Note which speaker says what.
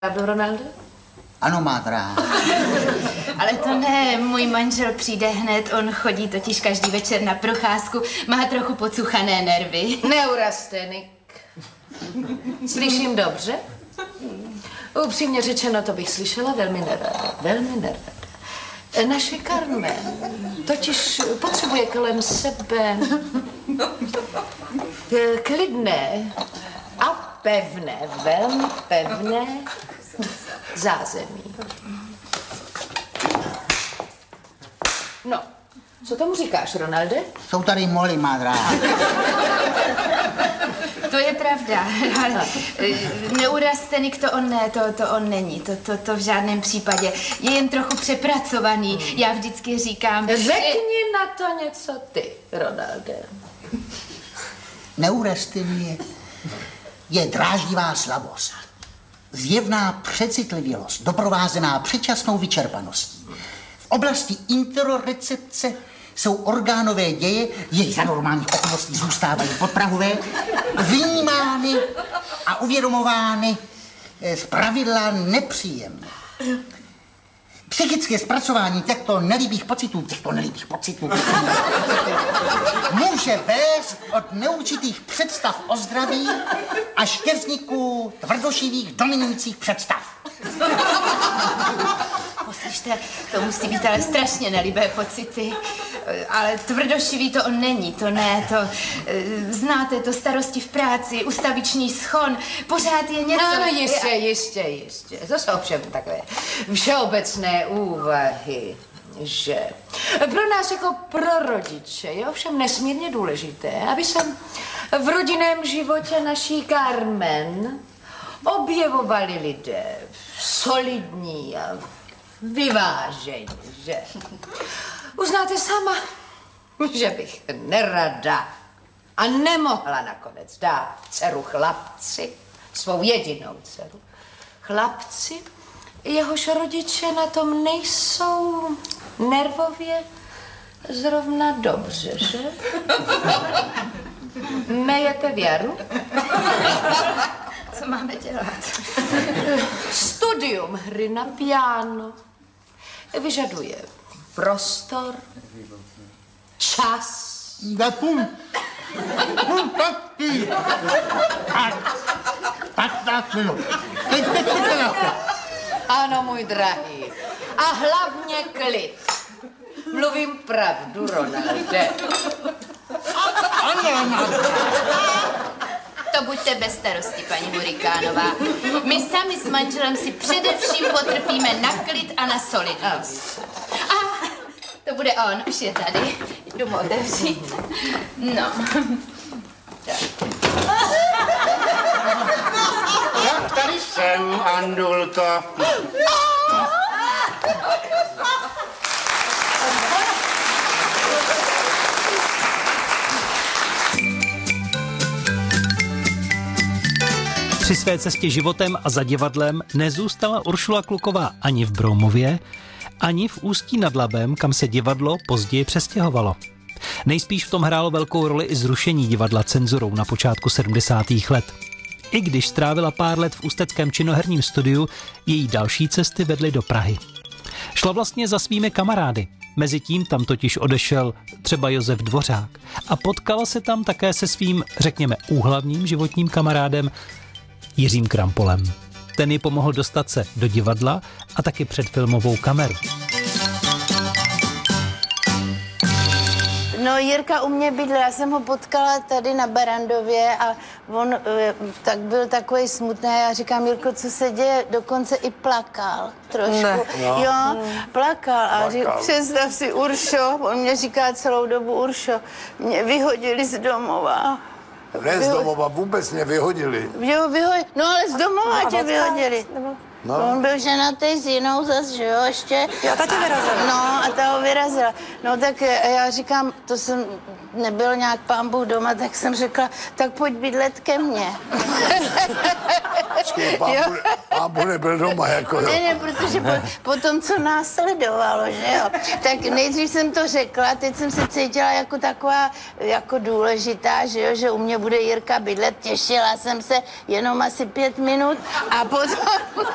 Speaker 1: Pravdu, Ronaldo?
Speaker 2: Ano, má dráha.
Speaker 3: Ale to ne, můj manžel přijde hned, on chodí totiž každý večer na procházku, má trochu pocuchané nervy.
Speaker 1: Neurazte, Nick. Slyším dobře? Upřímně řečeno, to bych slyšela velmi nerada, velmi nerada. Naše Carmen totiž potřebuje kolem sebe klidné a pevné, velmi pevné zázemí. No, co tomu říkáš, Ronalde?
Speaker 2: Jsou tady moly, má dráha.
Speaker 3: To je pravda, ale neurazte, Nick, to on ne, to on není, to v žádném případě. Je jen trochu přepracovaný, já vždycky říkám...
Speaker 1: Řekni na to něco ty, Ronalde.
Speaker 2: Neurazte mě. Je dráždivá slabost. Zjevná přecitlivělost, doprovázená předčasnou vyčerpaností. V oblasti interorecepce jsou orgánové děje, jejich za normálních okolností zůstávají podprahové, vnímány a uvědomovány zpravidla nepříjemně. Psychické zpracování těchto nelibých pocitů může vést od neurčitých představ o zdraví až ke vzniku tvrdošivých dominujících představ.
Speaker 3: Poslyšte, to musí být ale strašně nelibé pocity, ale tvrdošivý to on není, to ne, to znáte, to starosti v práci, ustaviční schon, pořád je něco...
Speaker 1: Ano, jistě. To jsou všem takové všeobecné úvahy, že pro nás jako pro rodiče je ovšem nesmírně důležité, aby se v rodinném životě naší Carmen objevovali lidé solidní a vyvážení, že? Uznáte sama, že bych nerada a nemohla nakonec dát dceru chlapci, svou jedinou dceru. Chlapci, jehož rodiče na tom nejsou nervově zrovna dobře, že? Mejete věru?
Speaker 3: Co máme dělat?
Speaker 1: Studium hry na piano vyžaduje prostor, čas.
Speaker 2: A 15 minut.
Speaker 1: Ano, můj drahý. A hlavně klid. Mluvím pravdu, Ronalde.
Speaker 3: To buďte bez starosti, paní Hurikánová. My sami s manželem si především potrpíme na klid a na solidnost. A to bude on, už je tady. Jdu mu otevřít. No.
Speaker 4: Tak tady jsem, Andulko.
Speaker 5: Při své cestě životem a za divadlem nezůstala Uršula Kluková ani v Broumově, ani v Ústí nad Labem, kam se divadlo později přestěhovalo. Nejspíš v tom hrálo velkou roli i zrušení divadla cenzurou na počátku 70. let. I když strávila pár let v ústeckém činoherním studiu, její další cesty vedly do Prahy. Šla vlastně za svými kamarády. Mezitím tam totiž odešel třeba Josef Dvořák a potkala se tam také se svým, řekněme, úhlavním životním kamarádem Jiřím Krampolem. Ten ji pomohl dostat se do divadla a taky před filmovou kameru.
Speaker 6: No, Jirka u mě bydlel, já jsem ho potkala tady na Barandově a on tak byl takový smutný. Já říkám, Jirko, co se děje? Dokonce i plakal trošku. Ne. No. Jo, plakal. A představ si, Uršo, on mě říká celou dobu, Uršo, mě vyhodili z domova.
Speaker 7: Ne z domova, vůbec mě vyhodili.
Speaker 6: Jo, no ale z domova tě vyhodili. No. On byl ženatý s jinou zas, že jo, ještě.
Speaker 8: Jo, ta tě vyrazila.
Speaker 6: No, a ta ho vyrazila. No, tak já říkám, to jsem nebyl nějak pán Bůh doma, tak jsem řekla, tak pojď bydlet ke mně.
Speaker 7: Počkej, pán Bůh nebyl doma, jako jo.
Speaker 6: Ne, protože po tom, co následovalo, že jo. Tak nejdřív jsem to řekla, teď jsem se cítila jako taková, jako důležitá, že jo, že u mě bude Jirka bydlet. Těšila jsem se jenom asi 5 minut a potom...